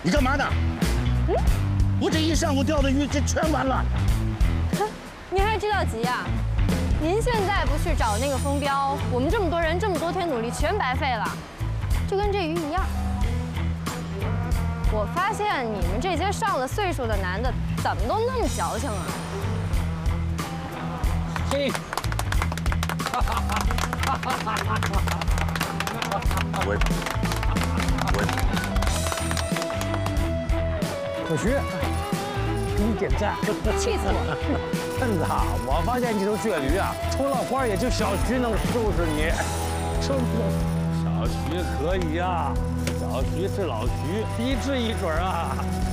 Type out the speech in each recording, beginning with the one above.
你干嘛呢？我这一上午钓的鱼，这全完了。 您还知道急啊？您现在不去找那个风标，我们这么多人这么多天努力全白费了，就跟这鱼一样。我发现你们这些上了岁数的男的，怎么都那么矫情啊？ 嘿， 小徐，给你点赞， 气死我！ 趁子，我发现这头倔驴啊，除了花也就小徐能收拾你。收拾小徐可以呀，小徐是老徐，一治一准啊。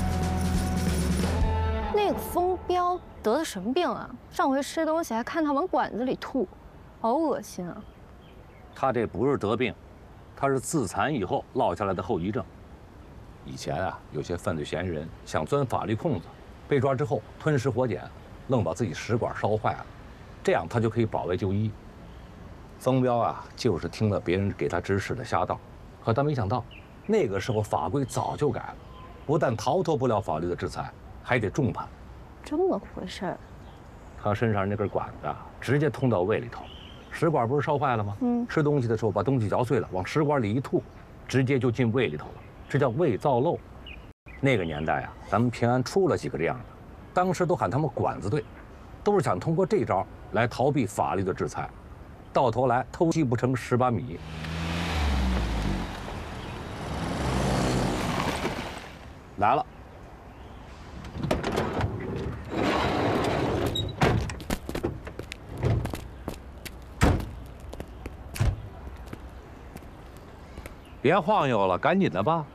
那个风标得了什么病啊？上回吃东西还看他往管子里吐，好恶心啊！ 他这不是得病，他是自残以后落下来的后遗症。以前啊，有些犯罪嫌疑人想钻法律空子，被抓之后吞食活检，愣把自己食管烧坏了，这样他就可以保外就医。风标啊，就是听了别人给他指使的瞎道，可他没想到，那个时候法规早就改了，不但逃脱不了法律的制裁，还得重判。 这么回事儿？ 他身上那根管子直接通到胃里头，食管不是烧坏了吗？吃东西的时候把东西嚼碎了，往食管里一吐，直接就进胃里头了，这叫胃造瘘。那个年代啊，咱们平安出了几个这样的，当时都喊他们管子队，都是想通过这招来逃避法律的制裁，到头来偷鸡不成蚀把米。来了。别晃悠了，赶紧的吧。